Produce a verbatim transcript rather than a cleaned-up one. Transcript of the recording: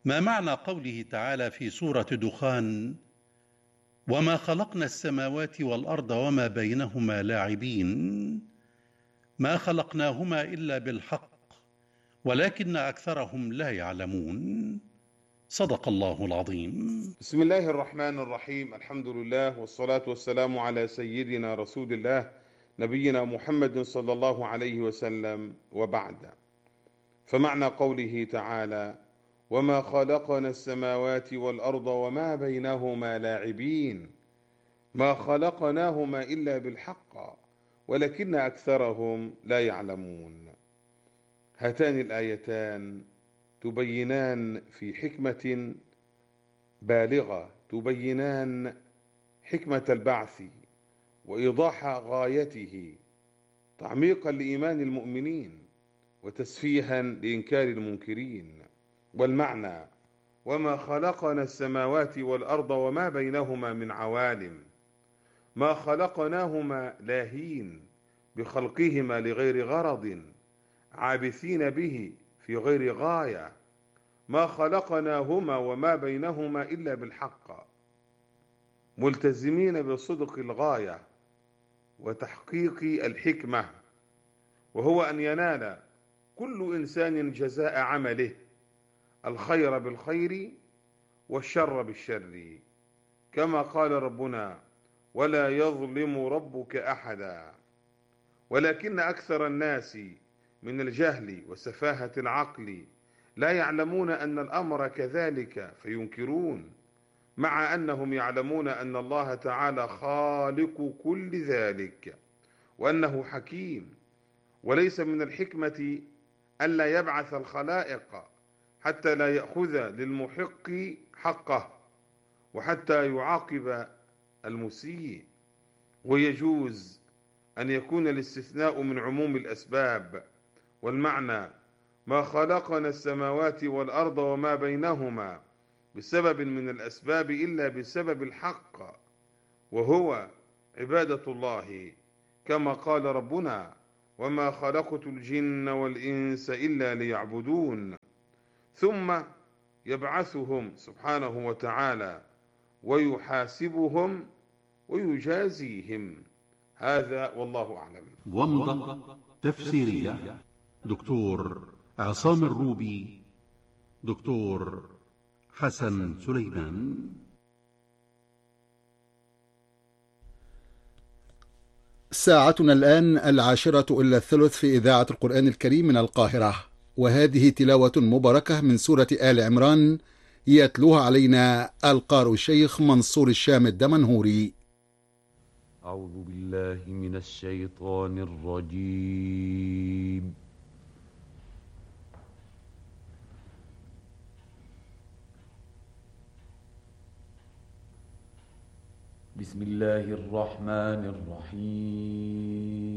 ما معنى قوله تعالى في سورة دخان: وما خلقنا السماوات والأرض وما بينهما لاعبين؟ ما خلقناهما إلا بالحق ولكن أكثرهم لا يعلمون. صدق الله العظيم. بسم الله الرحمن الرحيم. الحمد لله والصلاة والسلام على سيدنا رسول الله نبينا محمد صلى الله عليه وسلم، وبعد. فمعنى قوله تعالى: وما خلقنا السماوات والأرض وما بينهما لاعبين، ما خلقناهما إلا بالحق ولكن أكثرهم لا يعلمون. هاتان الآيتان تبينان في حكمة بالغة، تبينان حكمة البعث وإيضاح غايته، تعميقا لإيمان المؤمنين وتسفيها لإنكار المنكرين. والمعنى: وما خلقنا السماوات والأرض وما بينهما من عوالم، ما خلقناهما لاهين بخلقهما لغير غرض، عابثين به في غير غاية، ما خلقناهما وما بينهما إلا بالحق، ملتزمين بصدق الغاية وتحقيق الحكمة، وهو أن ينال كل إنسان جزاء عمله، الخير بالخير والشر بالشر، كما قال ربنا: ولا يظلم ربك أحدا. ولكن أكثر الناس من الجهل وسفاهة العقل لا يعلمون أن الأمر كذلك فينكرون، مع أنهم يعلمون أن الله تعالى خالق كل ذلك، وأنه حكيم. وليس من الحكمة ألا يبعث الخلائق حتى لا يأخذ للمحق حقه وحتى يعاقب المسيء. ويجوز أن يكون الاستثناء من عموم الأسباب. والمعنى: ما خلقنا السماوات والأرض وما بينهما بسبب من الأسباب إلا بسبب الحق، وهو عبادة الله، كما قال ربنا: وما خلقت الجن والإنس إلا ليعبدون. ثم يبعثهم سبحانه وتعالى ويحاسبهم ويجازيهم. هذا والله أعلم. ومضة تفسيرية دكتور عصام الروبي، دكتور حسن سليمان. ساعتنا الآن العاشرة إلا الثلث في إذاعة القرآن الكريم من القاهرة، وهذه تلاوة مباركة من سورة آل عمران يتلوها علينا القارئ الشيخ منصور الشام الدمنهوري. أعوذ بالله من الشيطان الرجيم. بسم الله الرحمن الرحيم.